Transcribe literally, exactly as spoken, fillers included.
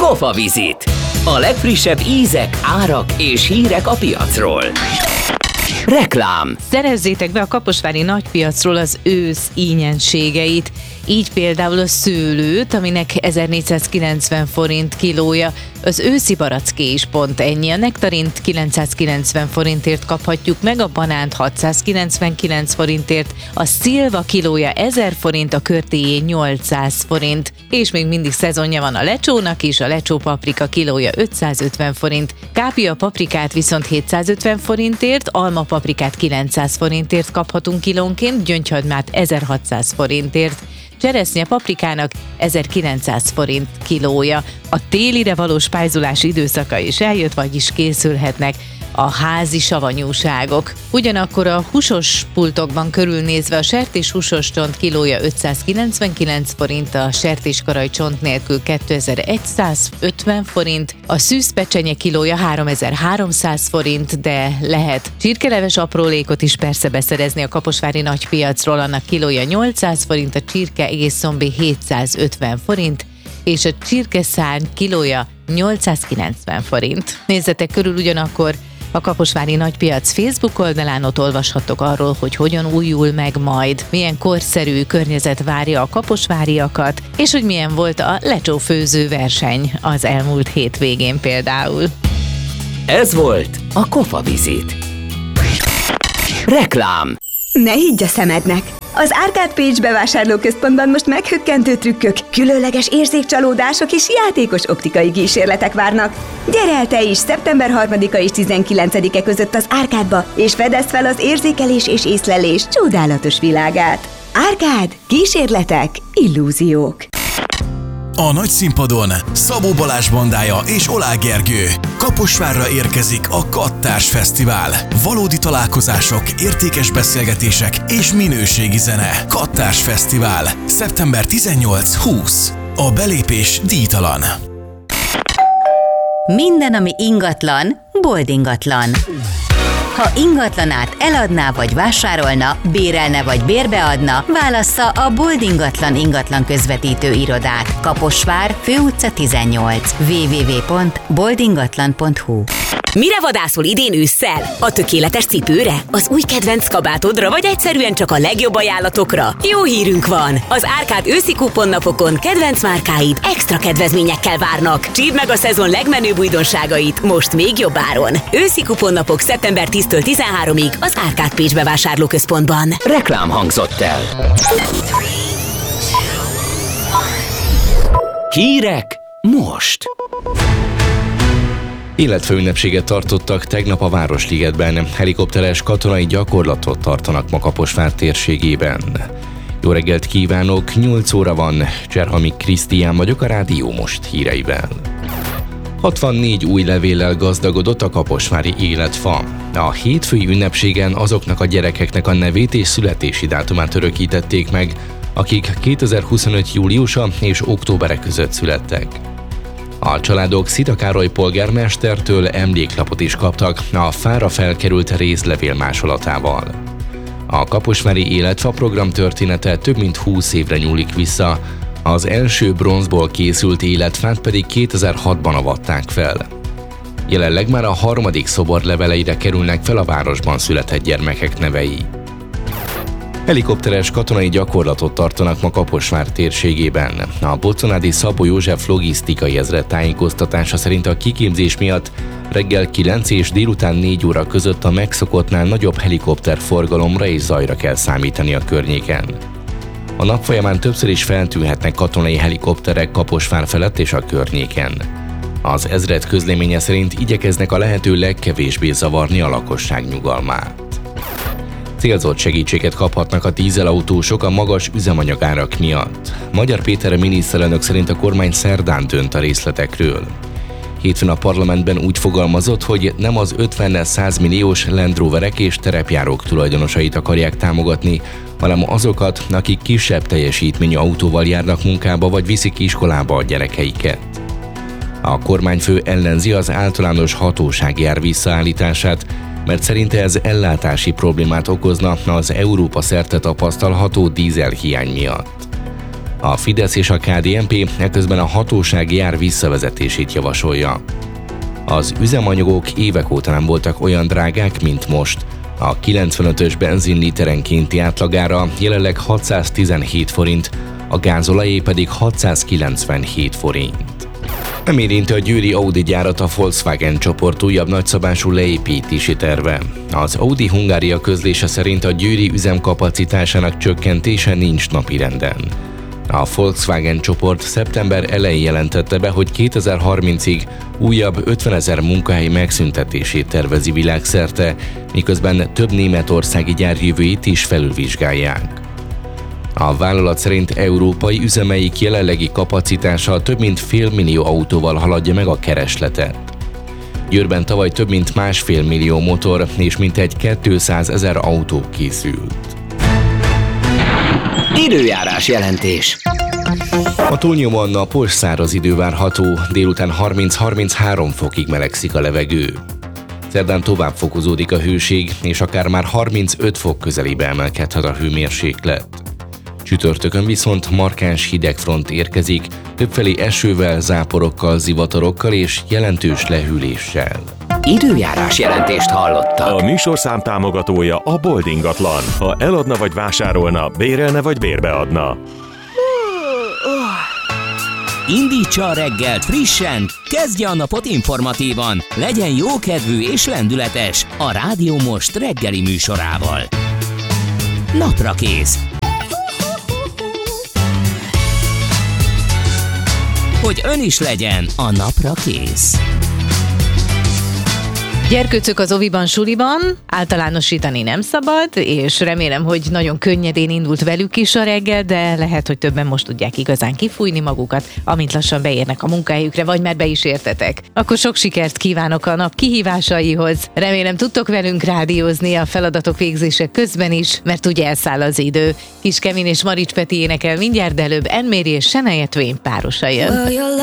Kofavizit. A legfrissebb ízek, árak és hírek a piacról. Reklám. Szerezzétek be a kaposvári nagypiacról az ősz ínyentségeit. Így például a szőlőt, aminek ezernégyszázkilencven forint kilója, az őszi baracké is pont ennyi, a nektarint kilencszázkilencven forintért kaphatjuk meg, a banánt hatszázkilencvenkilenc forintért, a szilva kilója ezer forint, a körtéjé nyolcszáz forint, és még mindig szezonja van a lecsónak is, a lecsó paprika kilója ötszázötven forint, kápia paprikát viszont hétszázötven forintért, alma paprikát kilencszáz forintért kaphatunk kilónként, gyöngyhagymát ezerhatszáz forintért. Cseresznye paprikának ezerkilencszáz forint kilója. A télire való spájzolás időszaka is eljött, vagyis készülhetnek a házi savanyúságok. Ugyanakkor a húsos pultokban körülnézve a sertéshúsos csont kilója ötszázkilencvenkilenc forint, a sertéskaraj csont nélkül kétezer-százötven forint, a szűzpecsenye kilója háromezer-háromszáz forint, de lehet csirkeleves aprólékot is persze beszerezni a kaposvári nagypiacról, annak kilója nyolcszáz forint, a csirke egészszombi hétszázötven forint, és a csirkeszárny kilója nyolcszázkilencven forint. Nézzetek körül ugyanakkor a Kaposvári Nagypiac Facebook oldalán, ott olvashattok arról, hogy hogyan újul meg majd, milyen korszerű környezet várja a kaposváriakat, és hogy milyen volt a lecsófőző verseny az elmúlt hétvégén például. Ez volt a Kofavizit. Reklám. Ne higgy a szemednek! Az Árkád Pécs bevásárlóközpontban most meghökkentő trükkök, különleges érzékcsalódások és játékos optikai kísérletek várnak. Gyere el te is szeptember harmadika és tizenkilencedike között az Árkádba, és fedezd fel az érzékelés és észlelés csodálatos világát. Árkád, kísérletek, illúziók. A nagy színpadon Szabó Balázs bandája és Oláh Gergő. Kaposvárra érkezik a Kattárs Fesztivál. Valódi találkozások, értékes beszélgetések és minőségi zene. Kattárs Fesztivál. szeptember tizennyolc-húsz. A belépés díjtalan. Minden, ami ingatlan, boldingatlan. Ha ingatlanát eladná vagy vásárolna, bérelne vagy bérbeadna, válassza a Bold Ingatlan ingatlan közvetítő irodát. Kaposvár, Főutca tizennyolc. double-u double-u double-u pont bold ingatlan pont hu. Mire vadászol idén ősszel? A tökéletes cipőre? Az új kedvenc kabátodra, vagy egyszerűen csak a legjobb ajánlatokra? Jó hírünk van! Az Árkád őszi kuponnapokon kedvenc márkáid extra kedvezményekkel várnak. Csípd meg a szezon legmenőbb újdonságait most még jobb áron. Őszi kuponnapok szeptember tíztől tizenháromig az Árkád Pécs bevásárlóközpontban. Reklám hangzott el. Hírek most. Életfőünnepséget tartottak tegnap a Városligetben. Helikopteres katonai gyakorlatot tartanak ma Kaposvár térségében. Jó reggelt kívánok, nyolc óra van, Cserhamik Krisztián vagyok a Rádió Most híreivel. hatvannégy új levéllel gazdagodott a kaposvári életfa. A hétfői ünnepségen azoknak a gyerekeknek a nevét és születési dátumát örökítették meg, akik kétezer-huszonöt júliusa és októbere között születtek. A családok Szita Károly polgármestertől emléklapot is kaptak a fára felkerült rézlevél másolatával. A kaposvári életfa program története több mint húsz évre nyúlik vissza, az első bronzból készült életfát pedig kétezer-hatban avatták fel. Jelenleg már a harmadik szobor leveleire kerülnek fel a városban született gyermekek nevei. Helikopteres katonai gyakorlatot tartanak ma Kaposvár térségében. A boconádi Szabó József logisztikai ezred tájékoztatása szerint a kiképzés miatt reggel kilenc és délután négy óra között a megszokottnál nagyobb helikopterforgalomra és zajra kell számítani a környéken. A nap folyamán többször is feltűnhetnek katonai helikopterek Kaposvár felett és a környéken. Az ezred közleménye szerint igyekeznek a lehető legkevésbé zavarni a lakosság nyugalmát. Célzott segítséget kaphatnak a dízelautósok a magas üzemanyagárak miatt. Magyar Péter miniszterelnök szerint a kormány szerdán dönt a részletekről. Hétfőn a parlamentben úgy fogalmazott, hogy nem az ötven-száz milliós Land Roverek és terepjárók tulajdonosait akarják támogatni, hanem azokat, akik kisebb teljesítményű autóval járnak munkába vagy viszik iskolába a gyerekeiket. A kormányfő ellenzi az általános hatósági ár visszaállítását, mert szerinte ez ellátási problémát okozna az Európa szerte tapasztalható dízelhiány miatt. A Fidesz és a ká dé en pé eközben a hatósági ár visszavezetését javasolja. Az üzemanyagok évek óta nem voltak olyan drágák, mint most. A kilencvenötös benzin literenkénti átlagára jelenleg hatszáztizenhét forint, a gázolajé pedig hatszázkilencvenhét forint. Nem érinti a győri Audi gyárat a Volkswagen csoport újabb nagyszabású leépítési terve. Az Audi Hungária közlése szerint a győri üzem kapacitásának csökkentése nincs napirenden. A Volkswagen csoport szeptember elején jelentette be, hogy kétezer-harmincig újabb ötvenezer munkahely megszüntetését tervezi világszerte, miközben több németországi gyár jövőjét is felülvizsgálják. A vállalat szerint európai üzemeik jelenlegi kapacitása több mint fél millió autóval haladja meg a keresletet. Győrben tavaly több mint másfél millió motor és mintegy kétszázezer autó készült. Időjárás jelentés. A túlnyomóan napos, száraz idő várható, délután harminc-harminchárom fokig melegszik a levegő. Szerdán tovább fokozódik a hőség, és akár már harmincöt fok közelébe emelkedhet a hőmérséklet. Csütörtökön viszont markáns hidegfront érkezik, többfelé esővel, záporokkal, zivatorokkal és jelentős lehűléssel. Időjárás jelentést hallottak. A műsorszám támogatója a Bold ingatlan. Ha eladna vagy vásárolna, bérelne vagy bérbeadna. Indítsa a reggelt frissen, kezdje a napot informatívan, legyen jókedvű és lendületes a Rádió Most reggeli műsorával. Napra kész. Hogy ön is legyen a napra kész. Gyerkőcök az oviban, suliban, általánosítani nem szabad, és remélem, hogy nagyon könnyedén indult velük is a reggel, de lehet, hogy többen most tudják igazán kifújni magukat, amint lassan beérnek a munkahelyükre, vagy már be is értetek. Akkor sok sikert kívánok a nap kihívásaihoz. Remélem tudtok velünk rádiózni a feladatok végzése közben is, mert ugye elszáll az idő. Kis Kevin és Marics Peti énekel mindjárt, de előbb Anne Mary és Shania Twain párosa jön.